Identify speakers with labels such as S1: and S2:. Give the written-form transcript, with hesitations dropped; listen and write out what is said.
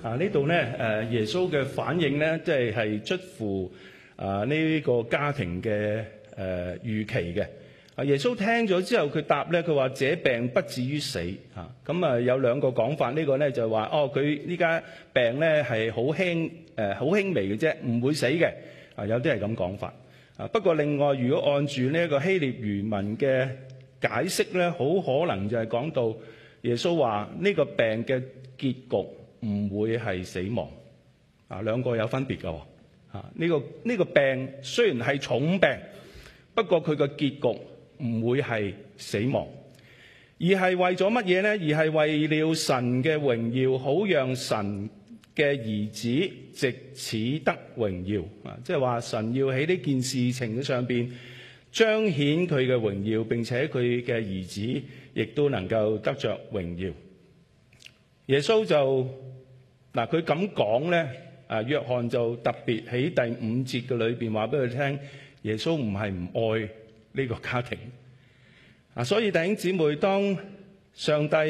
S1: 呢度咧耶穌嘅反應咧，即係出乎呢個家庭嘅預期嘅。耶穌聽咗之後，佢答咧，佢話：這病不至於死嚇。咁有兩個講法，呢個咧就話佢呢家病咧係好輕微嘅啫，唔會死嘅。有啲係咁講法。不過另外，如果按住呢一個希臘原文嘅解釋咧，好可能就係講到耶穌話呢個病嘅結局唔會係死亡。兩個有分別㗎。呢個病雖然係重病，不過佢個結局唔會係死亡，而係為咗乜嘢呢？而係為了神嘅榮耀，好讓神嘅兒子藉此得榮耀。即係話神要喺呢件事情上邊彰顯佢嘅榮耀，並且佢嘅兒子亦都能夠得着榮耀。耶穌就佢咁講呢，約翰就特別喺第5節嘅裏邊話俾佢聽，耶穌唔係唔愛呢個家庭。所以弟兄姊妹，當上帝